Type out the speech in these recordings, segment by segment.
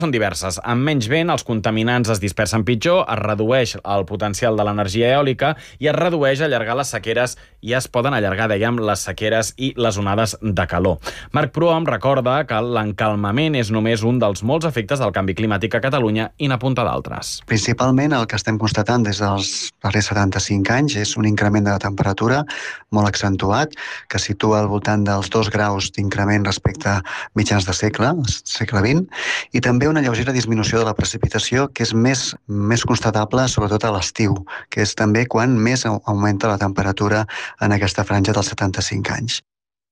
són diverses. Amb menys vent, els contaminants es dispersen pitjor, es redueix el potencial de l'energia eòlica i es redueix allargar les sequeres i es poden allargar, dèiem, les sequeres i les onades de calor. Marc Prohom recorda que l'encalmament és només un dels molts efectes del canvi climàtic a Catalunya i n'apunta d'altres. Principalment el que estem constatant des dels darrers 75 anys és un increment de la temperatura molt accentuat, que situa al voltant dels 2 graus d'increment respecte a mitjans de segle XX, i també una lleugera disminució de la precipitació que és més constatable sobretot a l'estiu, que és també quan més augmenta la temperatura en aquesta franja dels 75 anys.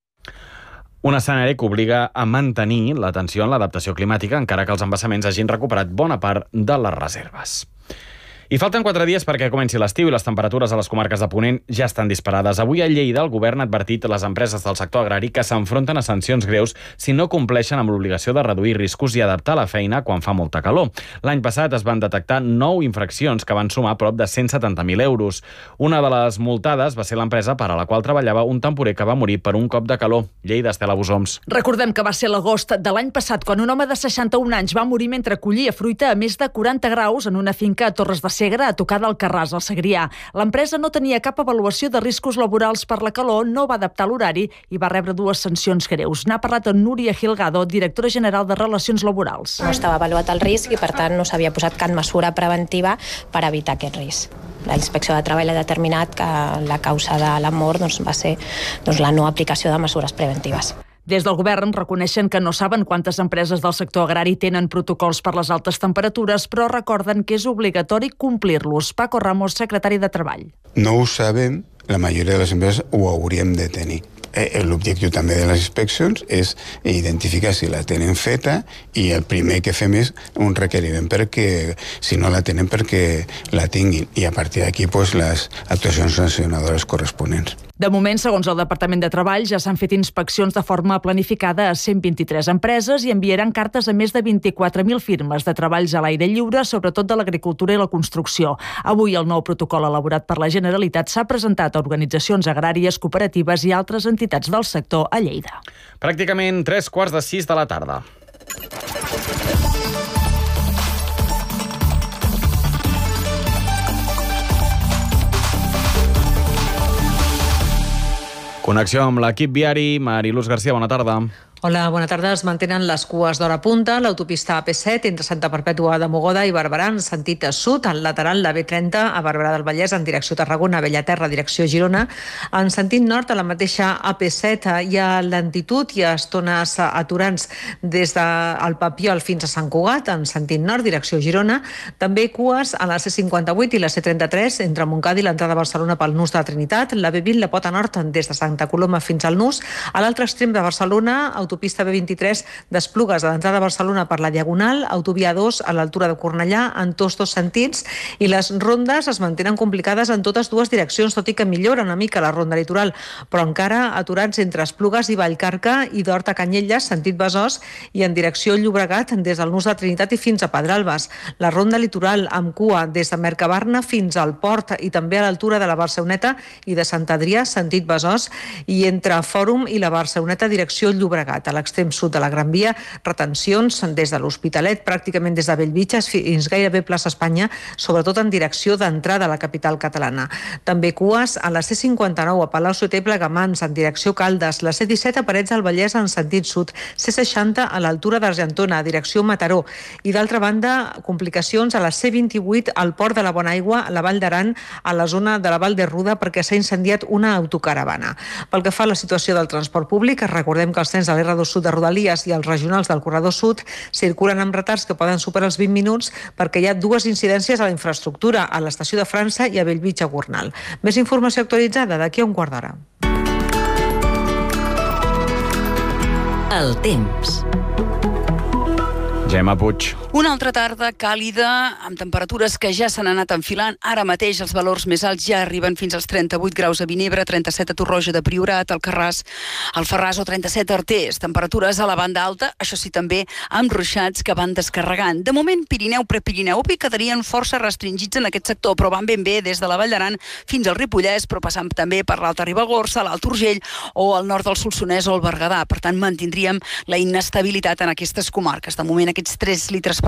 Un escenari que obliga a mantenir l'atenció en l'adaptació climàtica, encara que els embassaments hagin recuperat bona part de les reserves. I falten 4 dies perquè comenci l'estiu i les temperatures a les comarques de Ponent ja estan disparades. Avui a Lleida el govern ha advertit les empreses del sector agrari que s'enfronten a sancions greus si no compleixen amb l'obligació de reduir riscos i adaptar la feina quan fa molta calor. L'any passat es van detectar 9 infraccions que van sumar prop de 170.000 euros. Una de les multades va ser l'empresa per a la qual treballava un temporer que va morir per un cop de calor. Lleida, Estela Bosoms. Recordem que va ser l'agost de l'any passat quan un home de 61 anys va morir mentre collia fruita a més de 40 graus en una finca a Torres de Segre, a tocar d'Alcarràs, al Segrià. L'empresa no tenia cap avaluació de riscos laborals per la calor, no va adaptar l'horari i va rebre 2 sancions greus. N'ha parlat amb Núria Gilgado, directora general de Relacions Laborals. No estava avaluat el risc i, per tant, no s'havia posat cap mesura preventiva per evitar aquest risc. La Inspecció de Treball ha determinat que la causa de la mort va ser la no aplicació de mesures preventives. Des del govern reconeixen que no saben quantes empreses del sector agrari tenen protocols per les altes temperatures, però recorden que és obligatori complir-los. Paco Ramos, secretari de Treball. No ho sabem, la majoria de les empreses ho hauríem de tenir. L'objectiu també de les inspeccions és identificar si la tenen feta i el primer que fem és un requeriment perquè, si no la tenen, perquè la tinguin i a partir d'aquí les actuacions sancionadores corresponents. De moment, segons el Departament de Treball, ja s'han fet inspeccions de forma planificada a 123 empreses i enviaran cartes a més de 24.000 firmes de treballs a l'aire lliure, sobretot de l'agricultura i la construcció. Avui el nou protocol elaborat per la Generalitat s'ha presentat a organitzacions agràries, cooperatives i altres entitats del sector a Lleida. Pràcticament 3:45 de la tarda. Connexió amb l'equip viari. Mariluz Garcia, bona tarda. Hola, bona tarda. Es mantenen les cues d'hora punta. L'autopista AP7 entre Santa Perpètua de Mogoda i Barberà en sentit sud, al lateral la B30 a Barberà del Vallès en direcció Tarragona, Bellaterra, direcció Girona. En sentit nord, a la mateixa AP7 hi ha lentitud i estones aturants des del Papiol fins a Sant Cugat, en sentit nord, direcció Girona. També cues a la C58 i la C33 entre Montcada i l'entrada a Barcelona pel nus de la Trinitat, la B20, la Pota Nord des de Santa Coloma fins al nus. A l'altre extrem de Barcelona, autopista B23 d'Esplugues a l'entrada a Barcelona per la Diagonal, autovia 2 a l'altura de Cornellà en tots 2 sentits, i les rondes es mantenen complicades en totes 2 direccions, tot i que millora una mica la ronda litoral, però encara aturats entre Esplugues i Vallcarca i d'Hort a Canyelles, sentit Besòs, i en direcció Llobregat des del nus de Trinitat i fins a Pedralbes. La ronda litoral amb cua des de Mercabarna fins al Port i també a l'altura de la Barceloneta i de Sant Adrià, sentit Besòs, i entre Fòrum i la Barceloneta direcció Llobregat. A l'extrem sud de la Gran Via, retencions des de l'Hospitalet, pràcticament des de Bellvitge fins gairebé plaça Espanya, sobretot en direcció d'entrada a la capital catalana. També cues a la C59 a Palau-solità i Plegamans en direcció Caldes, la C17 a Parets del Vallès en sentit sud, C60 a l'altura d'Argentona, direcció Mataró, i d'altra banda, complicacions a la C28 al Port de la Bonaigua, a la Vall d'Aran, a la zona de la Vall de Ruda, perquè s'ha incendiat una autocaravana. Pel que fa a la situació del transport públic, recordem que els trens de l'R2 Sud de Rodalies i els regionals del Corredor Sud circulen amb retards que poden superar els 20 minuts perquè hi ha 2 incidències a la infraestructura, a l'estació de França i a Bellvitge-Gornal. Més informació actualitzada d'aquí a un quart d'hora. El temps. Gemma Puig. Una altra tarda càlida, amb temperatures que ja s'han anat enfilant. Ara mateix els valors més alts ja arriben fins als 38 graus a Vinebre, 37 a Torroja de Priorat, Alcarràs, Alfarràs o 37 a Artés. Temperatures a la banda alta, això sí també amb ruixats que van descarregant. De moment, Pirineu, Prepirineu, avui quedarien força restringits en aquest sector, però van ben bé des de la Vall d'Aran fins al Ripollès, però passant també per l'Alta Ribagorça, l'Alt Urgell o al nord del Solsonès o el Berguedà. Per tant, mantindríem la inestabilitat en aquestes comarques. De moment, aquests 3 litres